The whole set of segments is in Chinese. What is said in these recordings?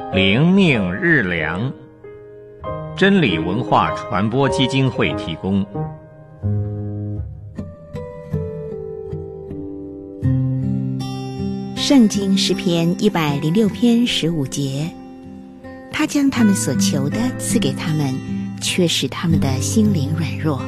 灵命日粮，真理文化传播基金会提供。 圣经诗篇106篇15节，他将他们所求的赐给他们，却使他们的心灵软弱。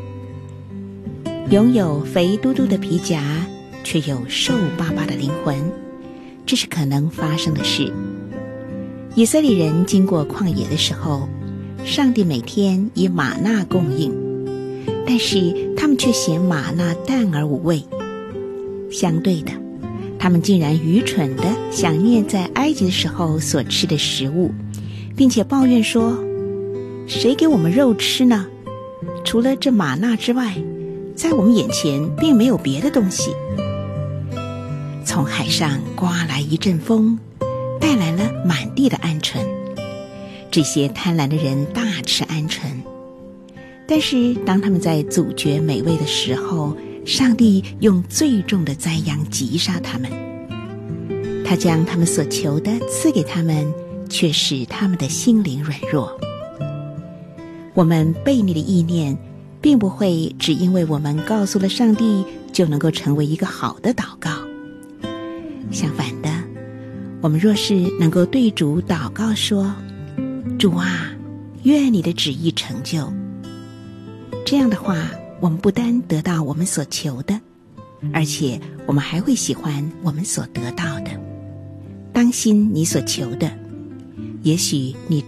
拥有肥嘟嘟的皮夹，却有瘦巴巴的灵魂，这是可能发生的事。以色列人经过旷野的时候，上帝每天以玛纳供应，但是他们却嫌玛纳淡而无味。相对的，他们竟然愚蠢地想念在埃及的时候所吃的食物，并且抱怨说，谁给我们肉吃呢？除了这玛纳之外，在我们眼前并没有别的东西。从海上刮来一阵风，带来了满地的鹌鹑。这些贪婪的人大吃鹌鹑，但是当他们在咀嚼美味的时候，上帝用最重的灾殃击杀他们。他将他们所求的赐给他们，却使他们的心灵软弱。我们悖逆的意念并不会只因为我们告诉了上帝就能够成为一个好的祷告。相反的，我们若是能够对主祷告说，主啊，愿你的旨意成就，这样的话，我们不单得到我们所求的，而且我们还会喜欢我们所得到的。当心你所求的，也许你